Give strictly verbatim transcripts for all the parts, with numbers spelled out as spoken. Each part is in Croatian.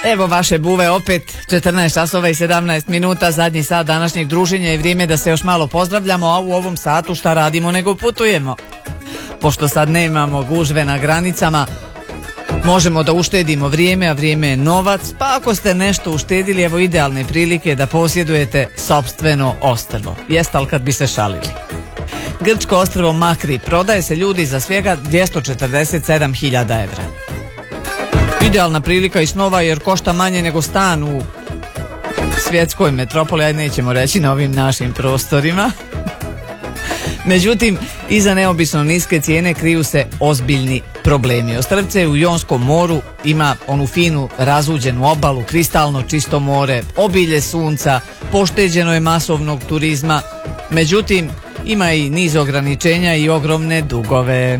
Evo vaše buve opet, četrnaest časova i sedamnaest minuta, zadnji sat današnjeg druženja i vrijeme da se još malo pozdravljamo, a u ovom satu šta radimo nego putujemo. Pošto sad nemamo gužve na granicama, možemo da uštedimo vrijeme, a vrijeme je novac, pa ako ste nešto uštedili, evo idealne prilike da posjedujete sopstveno ostrvo. Jeste, ali kad bi se šalili. Grčko ostrvo Makri prodaje se, ljudi, za svega dvjesto četrdeset sedam hiljada evra. Idealna prilika i snova jer košta manje nego stan u svjetskoj metropoli, ajde nećemo reći na ovim našim prostorima. Međutim, iza neobično niske cijene kriju se ozbiljni problemi. Ostrvce u Jonskom moru ima onu finu razuđenu obalu, kristalno čisto more, obilje sunca, pošteđeno je masovnog turizma. Međutim, ima i niz ograničenja i ogromne dugove.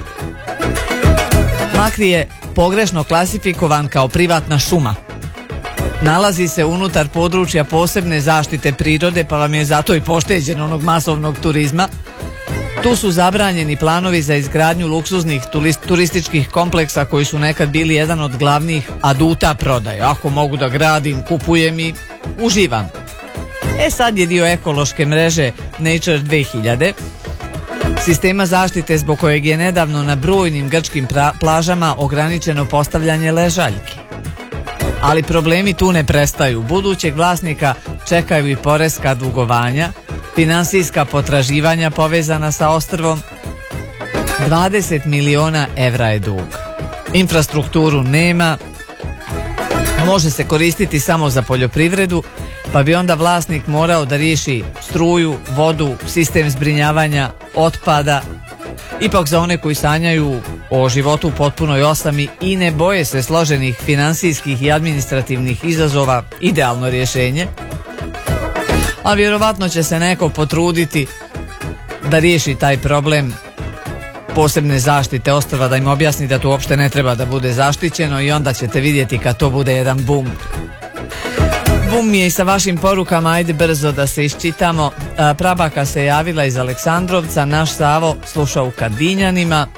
Makri je pogrešno klasifikovan kao privatna šuma. Nalazi se unutar područja posebne zaštite prirode, pa vam je zato i pošteđen onog masovnog turizma. Tu su zabranjeni planovi za izgradnju luksuznih turističkih kompleksa koji su nekad bili jedan od glavnih aduta prodaje. Ako mogu da gradim, kupujem i uživam. E sad je dio ekološke mreže Nature dvije hiljade, sistema zaštite zbog kojeg je nedavno na brojnim grčkim plažama ograničeno postavljanje ležaljki. Ali problemi tu ne prestaju. Budućeg vlasnika čekaju i poreska dugovanja, finansijska potraživanja povezana sa ostrvom. dvadeset miliona evra je dug. Infrastrukturu nema, može se koristiti samo za poljoprivredu, pa bi onda vlasnik morao da riješi struju, vodu, sistem zbrinjavanja otpada. Ipak za one koji sanjaju o životu u potpunoj osami i ne boje se složenih finansijskih i administrativnih izazova, idealno rješenje. A vjerovatno će se neko potruditi da riješi taj problem posebne zaštite ostrva, da im objasni da to uopšte ne treba da bude zaštićeno, i onda ćete vidjeti kad to bude jedan bum. Bum je i sa vašim porukama, ajde brzo da se iščitamo. Prabaka se javila iz Aleksandrovca, naš Savo sluša u Kadinjanima.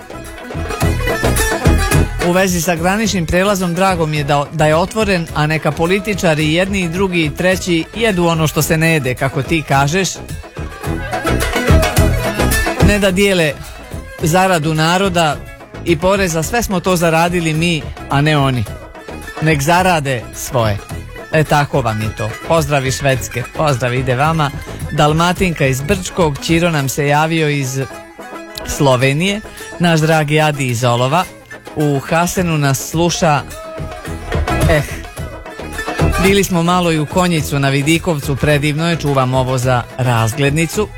U vezi sa graničnim prelazom drago mi je da, da je otvoren, a neka političari jedni i drugi i treći jedu ono što se ne jede, kako ti kažeš. Ne da dijele zaradu naroda i poreza, sve smo to zaradili mi, a ne oni. Nek zarade svoje. E tako vam je to. Pozdrav iz Švedske. Pozdrav ide vama. Dalmatinka iz Brčkog, Ćiro nam se javio iz Slovenije, naš dragi Adi iz Olova. U Hasenu nas sluša. Eh, bili smo malo i u Konjicu na Vidikovcu, predivno je, čuvam ovo za razglednicu.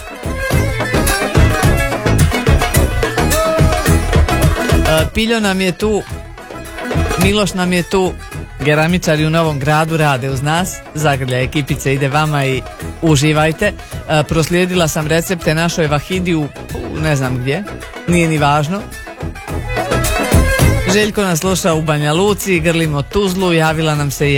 E, Piljo nam je tu, Miloš nam je tu, keramičari u Novom Gradu rade uz nas. Zagrlja ekipice ide vama i uživajte. E, proslijedila sam recepte našoj Vahidiju, ne znam gdje, nije ni važno. Željko nas sluša u Banja Luci, grlimo Tuzlu, javila nam se i